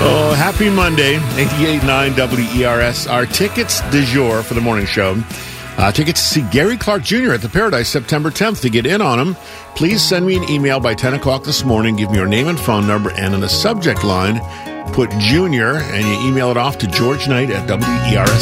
Oh, happy Monday, 88.9 WERS. Our tickets du jour for the morning show. Tickets to see Gary Clark Jr. at the Paradise September 10th. To get in on them, please send me an email by 10 o'clock this morning. Give me your name and phone number, and in the subject line, put Junior, and you email it off to George Knight at WERS.ca.